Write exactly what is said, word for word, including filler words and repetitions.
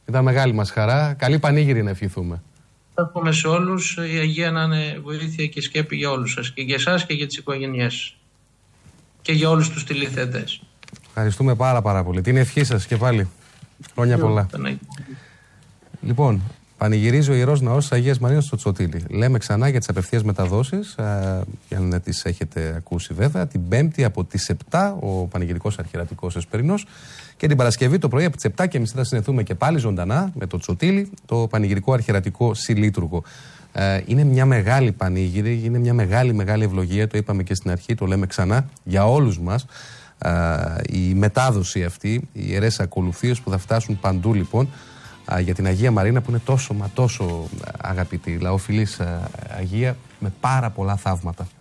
Ήταν μεγάλη μας χαρά. Καλή πανήγυρη να ευχηθούμε. Εύχομαι σε όλους η Αγία να είναι βοήθεια και σκέπη για όλους σας. Και για εσάς και για τις οικογένειές. Και για όλους τους τηλεθεατές. Ευχαριστούμε πάρα πάρα πολύ. Την ευχή σας και πάλι. Χρόνια πολλά. Λοιπόν, πανηγυρίζει ο Ιερός Ναός της Αγίας Μαρίνας στο Τσοτήλι. Λέμε ξανά για τις απευθείας μεταδόσεις, ε, για να τις έχετε ακούσει βέβαια. Την Πέμπτη από τις επτά ο πανηγυρικός αρχιερατικός Εσπερινός. Και την Παρασκευή το πρωί από τις επτά και μισή θα συνεχθούμε και πάλι ζωντανά με το Τσοτήλι, το πανηγυρικό αρχιερατικό Συλλήτουργο. Ε, είναι μια μεγάλη πανήγυρη, είναι μια μεγάλη μεγάλη ευλογία, το είπαμε και στην αρχή, το λέμε ξανά, για όλους μας. Ε, η μετάδοση αυτή, οι ιερές ακολουθίες που θα φτάσουν παντού λοιπόν, ε, για την Αγία Μαρίνα που είναι τόσο μα τόσο αγαπητή, λαοφιλής ε, Αγία με πάρα πολλά θαύματα.